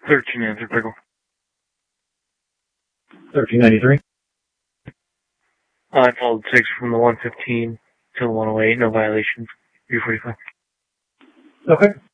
13 answer, Pickle. 1393. I followed 6 from the 115 to the 108, no violations. 345. Okay.